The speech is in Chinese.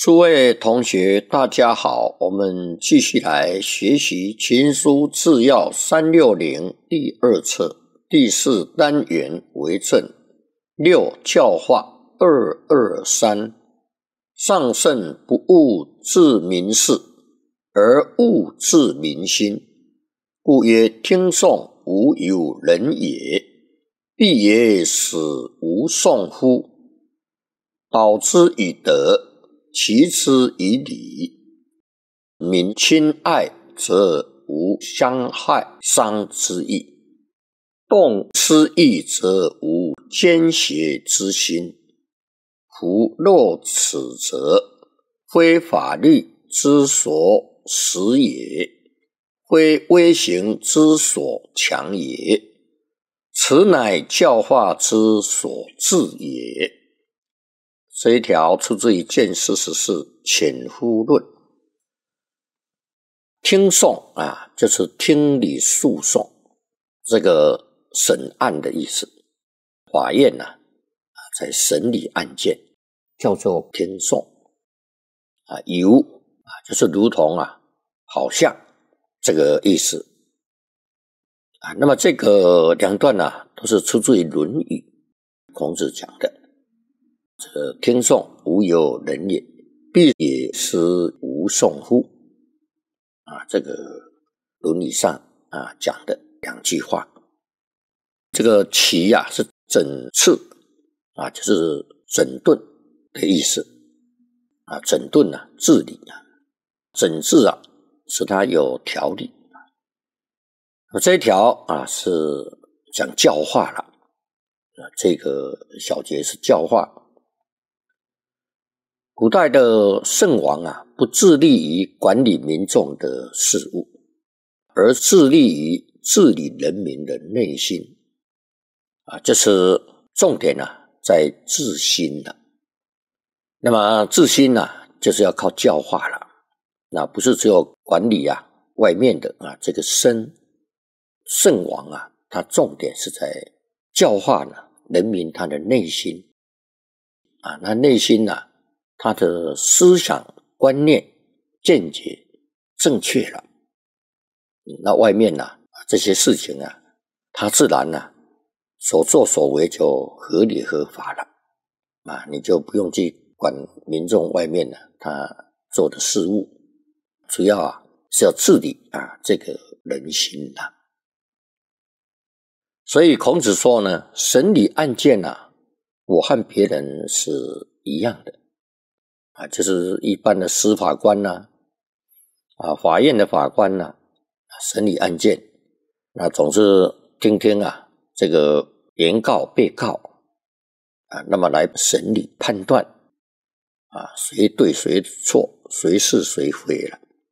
诸位同学大家好，我们继续来学习情书治要360第二册第4单元为正6教化223。上圣不务治民事，而务治民心，故曰听讼无有人也，必也使无讼乎？导之以德，齐之以礼，民亲爱则无相害伤之意，动失意则无奸邪之心。夫若此则，非法律之所使也，非威刑之所强也，此乃教化之所致也。这一条出自于卷44潜夫论。听讼就是听理诉讼，这个审案的意思。法院在审理案件叫做听讼有就是如同好像这个意思那么这个两段都是出自于《论语》，孔子讲的。这个听讼无有人也，必也使无讼乎？这个《论语》上讲的两句话。这个齐是整治就是整顿的意思整顿治理整治使它有条理这一条是讲教化了这个小节是教化。古代的圣王不致力于管理民众的事务，而致力于治理人民的内心这是重点在治心那么治心就是要靠教化了，那不是只有管理外面的这个圣王他重点是在教化人民他的内心那内心他的思想观念见解正确了，那外面这些事情他自然所作所为就合理合法了你就不用去管民众外面他做的事物，主要是要治理这个人心所以孔子说审理案件我和别人是一样的就是一般的司法官法院的法官审理案件那总是听这个原告被告那么来审理判断谁对谁错谁是谁非了